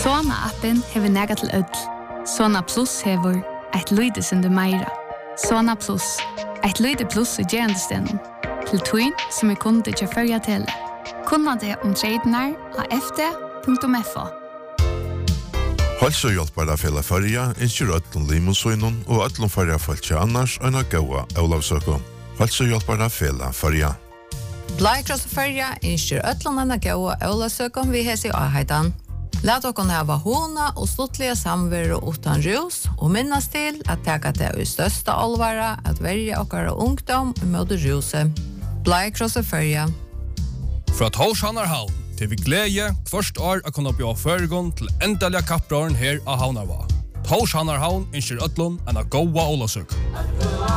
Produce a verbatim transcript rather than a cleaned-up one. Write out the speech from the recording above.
Sona-appen hever nega til ødel. Sona Plus hever eit lyde sindu meira. Sona Plus, eit lyde plus i gerandestenen. Til tuin som er kunde til førja tele. Kunna det om tradenar av f d punktum f o. Hälsohjälpare fälla förja, inskjur ötlun limonsuinun och ötlun förja fölkja annars öna gåa Olavsökun. Hälsohjälpare fälla förja. Blaikross förja, inskjur ötlun öna gåa Olavsökun vi hesi ahaitan. Lät okon hava hona och sluttliga samveru utan rus och minnas till att täcka det i största allvara att välja okkara ungdom mot ruset. Blaikross förja. För att Horshanarhavn till vi glädje först år att kunna bli förgång till ändliga kappraren här av Havnarva. Horshanarhavn inskjur ötlun en goa Olavsök.